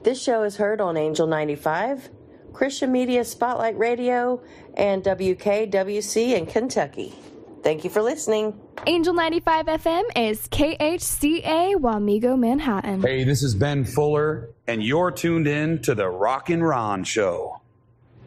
This show is heard on Angel 95, Christian Media Spotlight Radio, and WKWC in Kentucky. Thank you for listening. Angel 95 FM is KHCA Wamego, Manhattan. Hey, this is Ben Fuller, and you're tuned in to The Rockin' Ron Show.